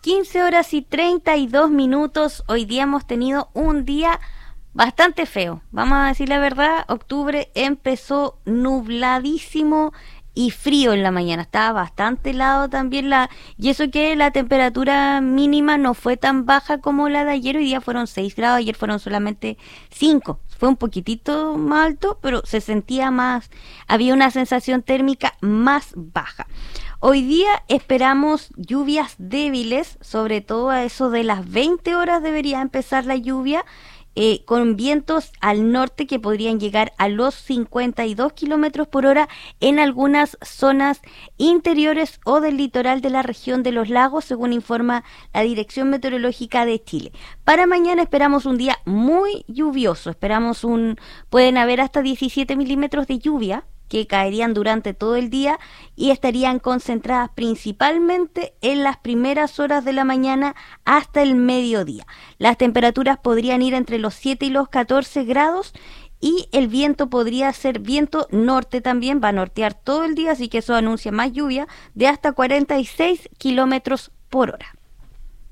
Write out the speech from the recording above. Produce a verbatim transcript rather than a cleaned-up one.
quince horas y treinta y dos minutos. Hoy día hemos tenido un día bastante feo. Vamos a decir la verdad, octubre empezó nubladísimo y frío en la mañana. Estaba bastante helado también la y eso que la temperatura mínima no fue tan baja como la de ayer. Hoy día fueron seis grados, ayer fueron solamente cinco. Fue un poquitito más alto, pero se sentía más, había una sensación térmica más baja. Hoy día esperamos lluvias débiles, sobre todo a eso de las veinte horas debería empezar la lluvia, eh, con vientos al norte que podrían llegar a los cincuenta y dos kilómetros por hora en algunas zonas interiores o del litoral de la región de los lagos, según informa la Dirección Meteorológica de Chile. Para mañana esperamos un día muy lluvioso, esperamos un, pueden haber hasta diecisiete milímetros de lluvia, que caerían durante todo el día y estarían concentradas principalmente en las primeras horas de la mañana hasta el mediodía. Las temperaturas podrían ir entre los siete y los catorce grados y el viento podría ser viento norte también, va a nortear todo el día, así que eso anuncia más lluvia de hasta cuarenta y seis kilómetros por hora.